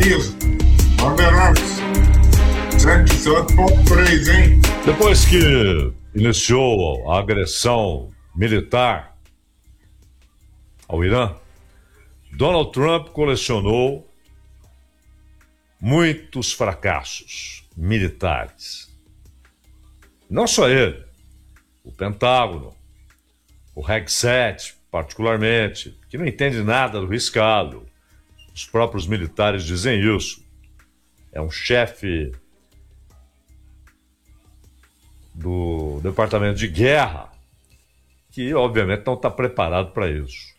Avisa. Bandeirantes. 107.3, hein? Depois que iniciou a agressão militar ao Irã, Donald Trump colecionou muitos fracassos militares. Não só ele, o Pentágono, o Reg-7, particularmente, que não entende nada do riscado. Os próprios militares dizem isso. É um chefe do Departamento de Guerra que, obviamente, não está preparado para isso.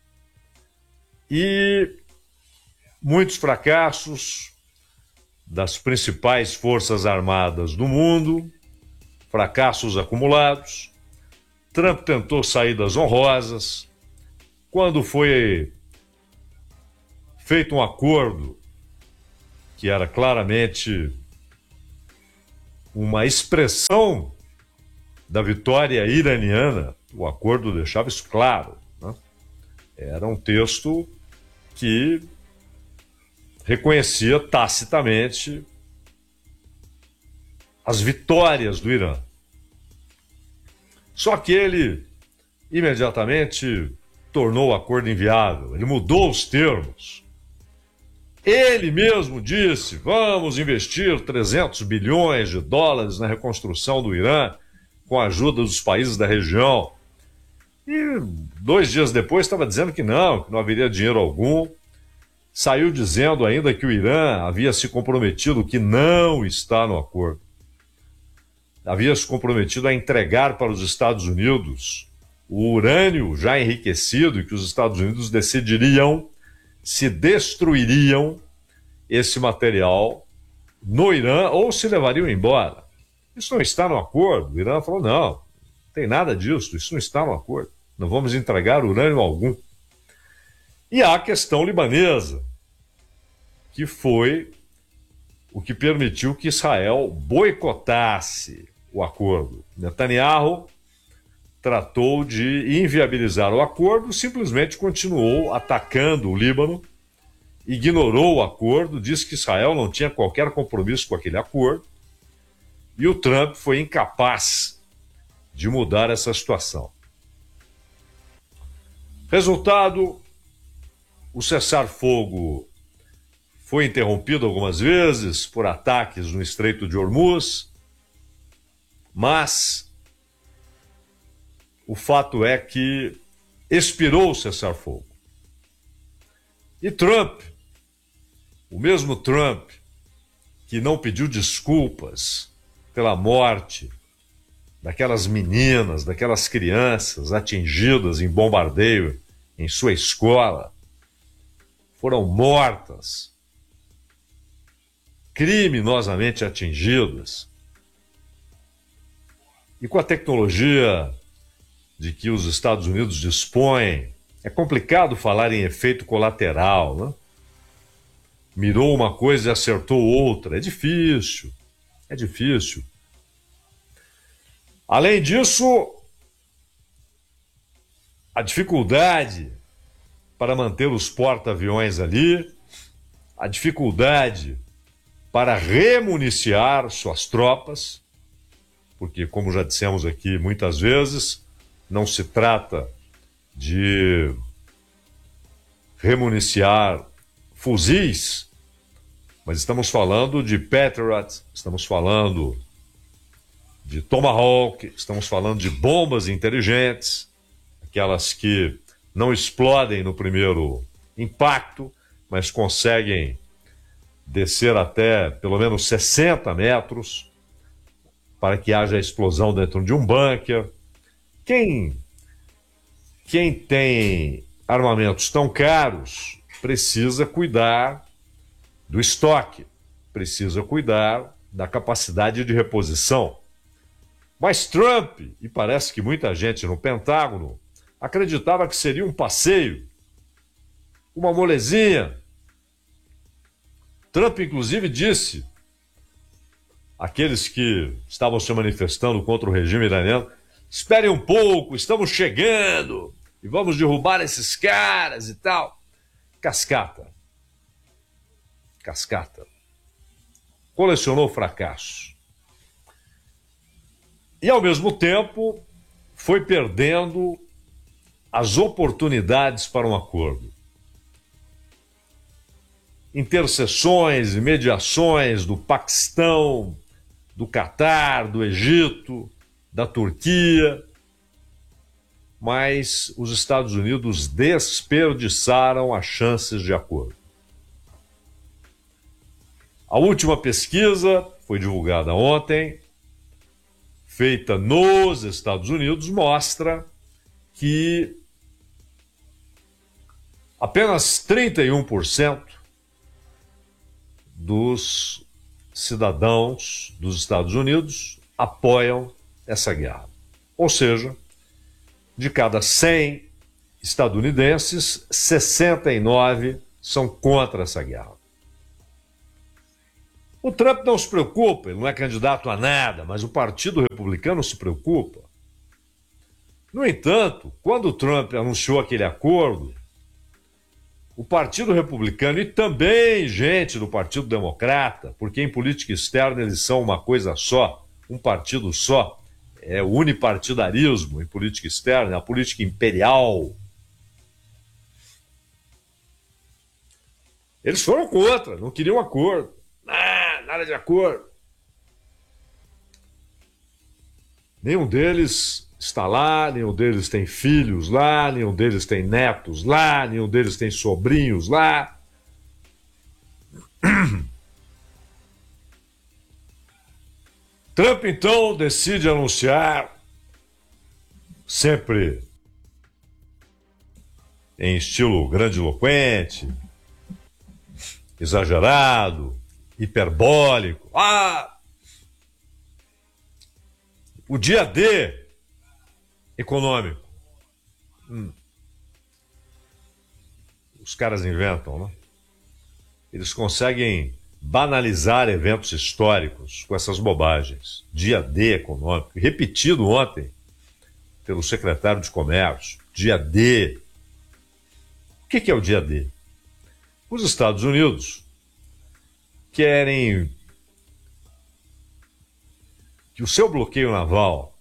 E muitos fracassos das principais forças armadas do mundo, fracassos acumulados. Trump tentou saídas honrosas. Quando foi feito um acordo que era claramente uma expressão da vitória iraniana, o acordo deixava isso claro, né? Era um texto que reconhecia tacitamente as vitórias do Irã. Só que ele imediatamente tornou o acordo inviável, ele mudou os termos. Ele mesmo disse: vamos investir 300 bilhões de dólares na reconstrução do Irã com a ajuda dos países da região. E 2 dias depois estava dizendo que não haveria dinheiro algum. Saiu dizendo ainda que o Irã havia se comprometido, que não está no acordo. Havia se comprometido a entregar para os Estados Unidos o urânio já enriquecido e que os Estados Unidos decidiriam se destruiriam esse material no Irã ou se levariam embora. Isso não está no acordo. O Irã falou: não tem nada disso, isso não está no acordo. Não vamos entregar urânio algum. E há a questão libanesa, que foi o que permitiu que Israel boicotasse o acordo. Netanyahu tratou de inviabilizar o acordo, simplesmente continuou atacando o Líbano, ignorou o acordo, disse que Israel não tinha qualquer compromisso com aquele acordo, e o Trump foi incapaz de mudar essa situação. Resultado, o cessar-fogo foi interrompido algumas vezes por ataques no Estreito de Hormuz, mas o fato é que expirou o cessar-fogo. E Trump, o mesmo Trump que não pediu desculpas pela morte daquelas meninas, daquelas crianças atingidas em bombardeio em sua escola, foram mortas, criminosamente atingidas. E com a tecnologia de que os Estados Unidos dispõem, é complicado falar em efeito colateral, né? Mirou uma coisa e acertou outra. É difícil. Além disso, a dificuldade para manter os porta-aviões ali, a dificuldade para remuniciar suas tropas, porque, como já dissemos aqui muitas vezes, não se trata de remuniciar fuzis, mas estamos falando de Patriot, estamos falando de Tomahawk, estamos falando de bombas inteligentes, aquelas que não explodem no primeiro impacto, mas conseguem descer até pelo menos 60 metros para que haja explosão dentro de um bunker. Quem tem armamentos tão caros precisa cuidar do estoque, precisa cuidar da capacidade de reposição. Mas Trump, e parece que muita gente no Pentágono, acreditava que seria um passeio, uma molezinha. Trump, inclusive, disse àqueles que estavam se manifestando contra o regime iraniano: esperem um pouco, estamos chegando e vamos derrubar esses caras e tal. Cascata. cascata. Colecionou fracassos. E, ao mesmo tempo, foi perdendo as oportunidades para um acordo. Intercessões e mediações do Paquistão, do Catar, do Egito, da Turquia, mas os Estados Unidos desperdiçaram as chances de acordo. A última pesquisa foi divulgada ontem, feita nos Estados Unidos, mostra que apenas 31% dos cidadãos dos Estados Unidos apoiam essa guerra. Ou seja, de cada 100 estadunidenses, 69 são contra essa guerra. O Trump não se preocupa, ele não é candidato a nada, mas o Partido Republicano se preocupa. No entanto, quando o Trump anunciou aquele acordo, o Partido Republicano e também gente do Partido Democrata, porque em política externa eles são uma coisa só, um partido só, é o unipartidarismo em política externa, a política imperial. Eles foram contra, não queriam acordo. Nada de acordo. Nenhum deles está lá, nenhum deles tem filhos lá, nenhum deles tem netos lá, nenhum deles tem sobrinhos lá. Trump, então, decide anunciar, sempre em estilo grandiloquente, exagerado, hiperbólico. O dia D econômico. Os caras inventam, né? Eles conseguem banalizar eventos históricos com essas bobagens. Dia D econômico, repetido ontem pelo secretário de Comércio. Dia D. O que é o dia D? Os Estados Unidos querem que o seu bloqueio naval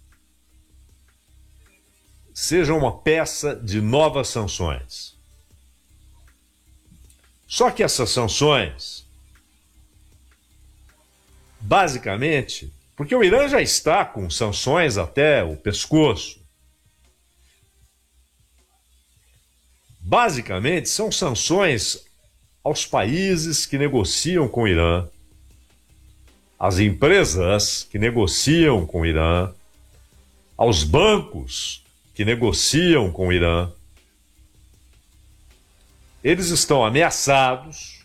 seja uma peça de novas sanções. Só que essas sanções, basicamente, porque o Irã já está com sanções até o pescoço, basicamente são sanções aos países que negociam com o Irã, às empresas que negociam com o Irã, aos bancos que negociam com o Irã. Eles estão ameaçados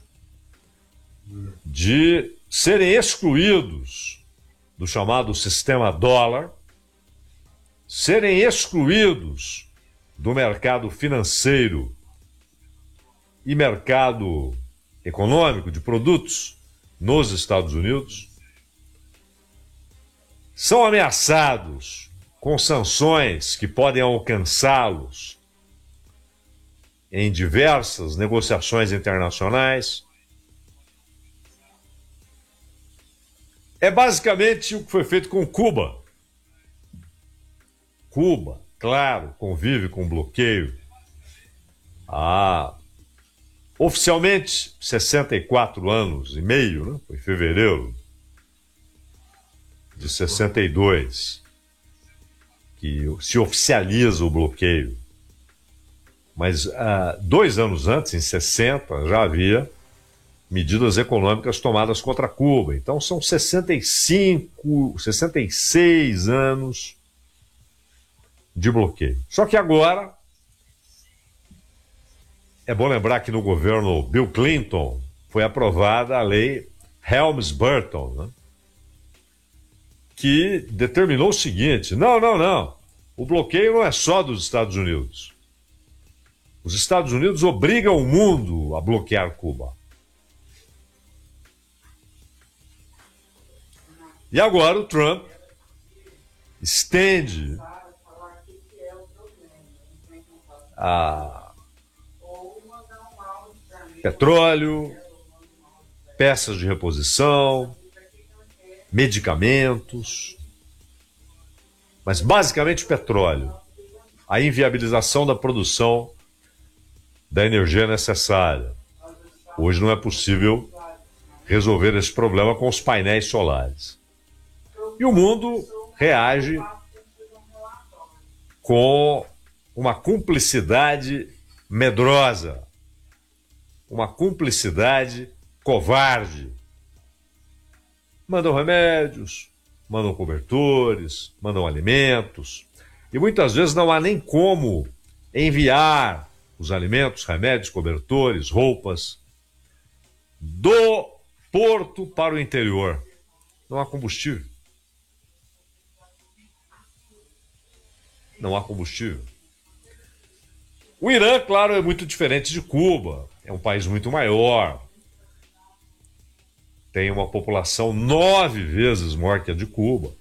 de serem excluídos do chamado sistema dólar, serem excluídos do mercado financeiro e mercado econômico de produtos nos Estados Unidos, são ameaçados com sanções que podem alcançá-los em diversas negociações internacionais. É basicamente o que foi feito com Cuba. Cuba, claro, convive com bloqueio há oficialmente 64 anos e meio, né? Foi em fevereiro de 62 que se oficializa o bloqueio. Mas 2 anos antes, em 60, já havia medidas econômicas tomadas contra Cuba. Então são 65, 66 anos de bloqueio. Só que agora, é bom lembrar que no governo Bill Clinton foi aprovada a lei Helms-Burton, né? Que determinou o seguinte: não. O bloqueio não é só dos Estados Unidos. Os Estados Unidos obrigam o mundo a bloquear Cuba. E agora o Trump estende a petróleo, peças de reposição, medicamentos, mas basicamente petróleo. A inviabilização da produção da energia necessária. Hoje não é possível resolver esse problema com os painéis solares. E o mundo reage com uma cumplicidade medrosa, uma cumplicidade covarde. Mandam remédios, mandam cobertores, mandam alimentos, e muitas vezes não há nem como enviar os alimentos, remédios, cobertores, roupas do porto para o interior. Não há combustível. Não há combustível. O Irã, claro, é muito diferente de Cuba. É um país muito maior. Tem uma população 9 vezes maior que a de Cuba.